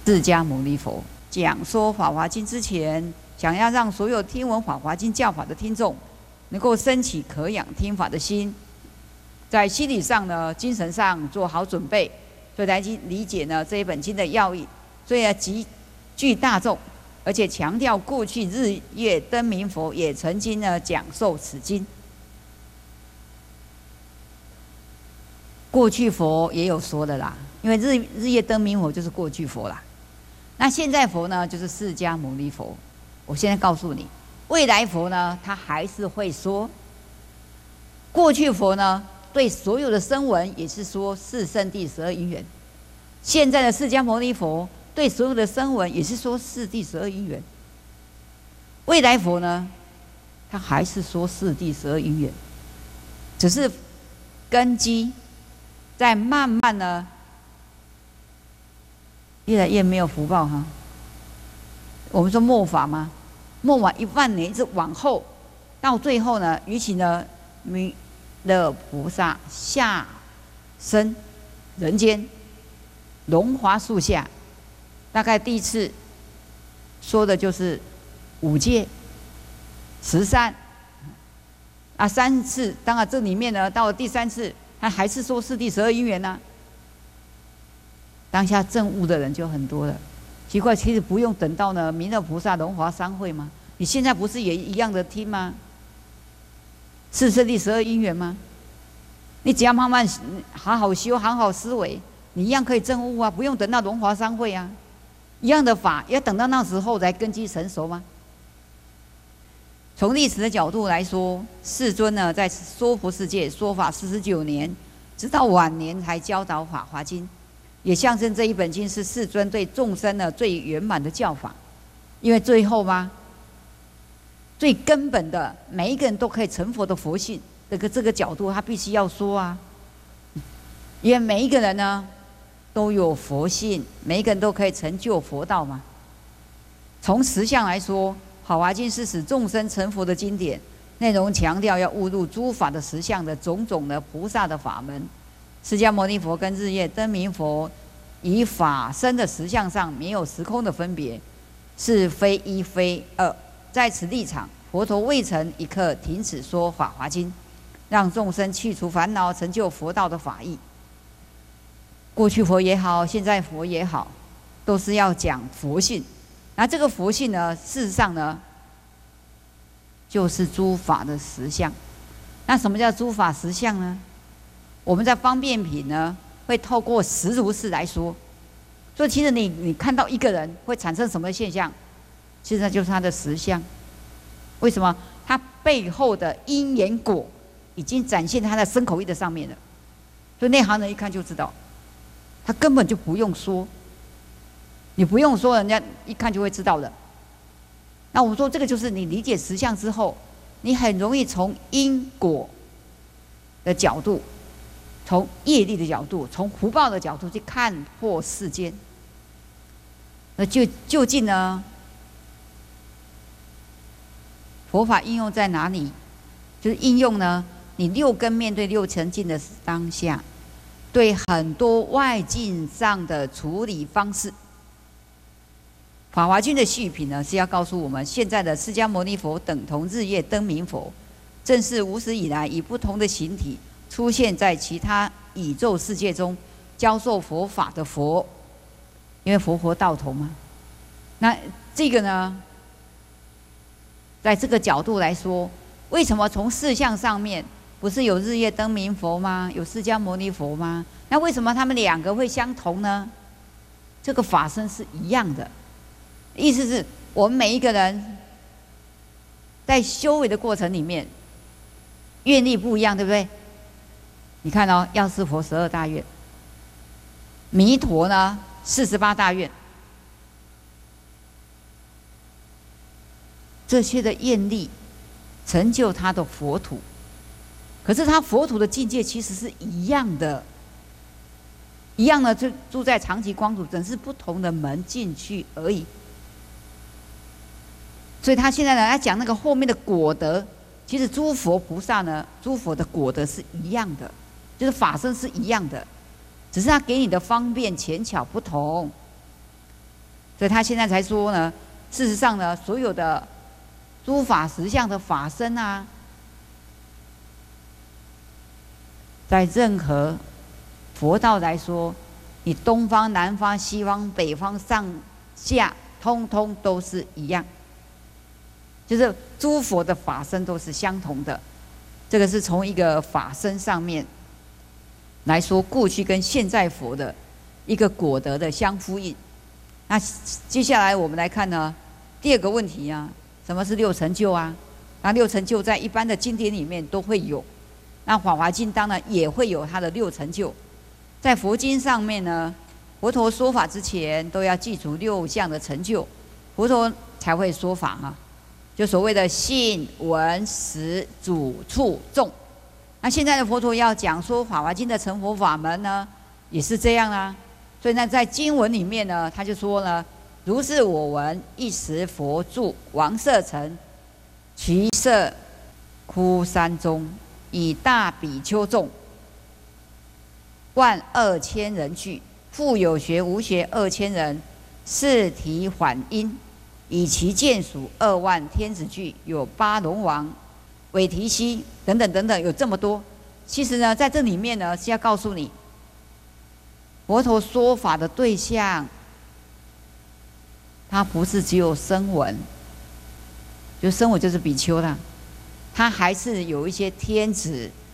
释迦牟尼佛讲说《法华经》之前，想要让所有听闻《法华经》教法的听众，能够升起可养听法的心，在心理上呢、精神上做好准备，所以来理解呢这一本经的要义。所以呢，极具大众，而且强调过去日月灯明佛也曾经呢讲授此经。过去佛也有说的啦，因为日月灯明佛就是过去佛啦。那现在佛呢，就是释迦牟尼佛。我现在告诉你，未来佛呢，他还是会说。过去佛呢，对所有的声闻也是说四圣谛12因缘。现在的释迦牟尼佛对所有的声闻也是说四谛12因缘。未来佛呢，他还是说四谛12因缘，只是根基在慢慢呢。越来越没有福报哈。我们说末法吗？末法10000年一直往后，到最后呢，于其呢，弥勒菩萨下生人间，龙华树下，大概第一次说的就是5戒、13啊，3次。当然这里面呢，到了第3次，他还是说四谛12因缘呢。当下证悟的人就很多了，奇怪，其实不用等到呢弥勒菩萨龙华三会吗？你现在不是也一样的听吗？四圣谛12因缘吗？你只要慢慢好好修，好好思维，你一样可以证悟啊，不用等到龙华三会啊。一样的法，要等到那时候才根基成熟吗？从历史的角度来说，世尊呢在娑婆世界说法49年，直到晚年才教导《法华经》。也象征这一本经是世尊对众生呢最圆满的教法，因为最后吗，最根本的每一个人都可以成佛的佛性，这个角度他必须要说啊，因为每一个人呢都有佛性，每一个人都可以成就佛道嘛。从实相来说，《法华经》是使众生成佛的经典，内容强调要悟入诸法的实相的种种的菩萨的法门。释迦牟尼佛跟日月灯明佛以法身的实相上没有时空的分别，是非一非二。在此立场，佛陀未曾一刻停止说《法华经》，让众生去除烦恼，成就佛道的法义。过去佛也好，现在佛也好，都是要讲佛性。那这个佛性呢，事实上呢，就是诸法的实相。那什么叫诸法实相呢？我们在方便品呢，会透过实如是来说。所以其实你看到一个人会产生什么现象，其实那就是他的实相。为什么？他背后的因缘果已经展现在他的身口意的上面了。所以内行人一看就知道，他根本就不用说，你不用说，人家一看就会知道的。那我们说这个就是你理解实相之后，你很容易从因果的角度，从业力的角度，从福报的角度去看破世间。那究竟呢？佛法应用在哪里？就是应用呢，你6根面对6尘境的当下，对很多外境上的处理方式。《法华经》的续品呢，是要告诉我们，现在的释迦牟尼佛等同日月灯明佛，正是无始以来以不同的形体出现在其他宇宙世界中，教授佛法的佛，因为佛道同嘛。那这个呢，在这个角度来说，为什么从事相上面不是有日月灯明佛吗？有释迦牟尼佛吗？那为什么他们2个会相同呢？这个法身是一样的，意思是我们每一个人在修为的过程里面，愿力不一样，对不对？你看哦，药师佛12大愿，弥陀呢48大愿，这些的愿力成就他的佛土。可是他佛土的境界其实是一样的，一样的就住在长期光土，只是不同的门进去而已。所以他现在呢，要讲那个后面的果德，其实诸佛菩萨呢，诸佛的果德是一样的。就是法身是一样的，只是他给你的方便浅巧不同。 所以他现在才说呢，事实上呢，所有的诸法实相的法身啊，在任何佛道来说，你东方、南方、西方、北方、上下，通通都是一样，就是诸佛的法身都是相同的。这个是从一个法身上面来说，过去跟现在佛的一个果德的相呼应。那接下来我们来看呢，第二个问题啊，什么是六成就啊？那六成就在一般的经典里面都会有，那《法华经》当然也会有它的六成就。在佛经上面呢，佛陀说法之前都要记住六项的成就，佛陀才会说法啊。就所谓的信、闻、识、主、处、众。那现在的佛陀要讲说《法华经》的成佛法门呢，也是这样啊。所以呢，在经文里面呢，他就说呢，如是我闻，一时佛住王舍城，其舍窟山中，以大比丘众12000人去，复有学无学2000人，四提缓音，以其见属2万天子具，有巴龙王、韦提希等等等等，有这么多。其实呢，在这里面呢，是要告诉你，佛陀说法的对象，他不是只有声闻，就声闻就是比丘啦，他还是有一些天子